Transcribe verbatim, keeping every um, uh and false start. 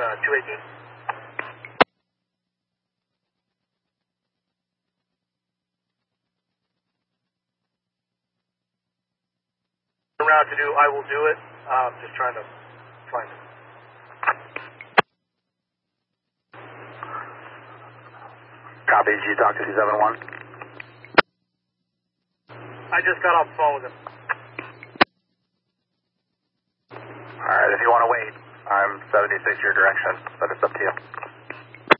uh, two eighteen. Around to do, I will do it. Um, just trying to find it. Copy, G talk to two seven one. I just got off the phone with him. Alright, if you want to wait, I'm seventy-six your direction, but it's up to you.